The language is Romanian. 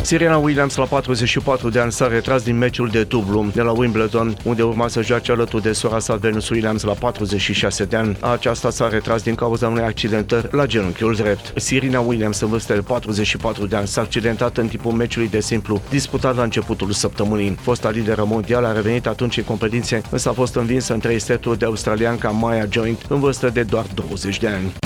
Serena Williams, la 44 de ani, s-a retras din meciul de dublu de la Wimbledon, unde urma să joace alături de sora sa Venus Williams la 46 de ani. Aceasta s-a retras din cauza unei accidentări la genunchiul drept. Serena Williams, în vârstă de 44 de ani, s-a accidentat în timpul meciului de simplu disputat la începutul săptămânii. Fosta lideră mondială a revenit atunci în competiție, însă a fost învinsă în 3 seturi de australianca Maya Joint, în vârstă de doar 20 de ani.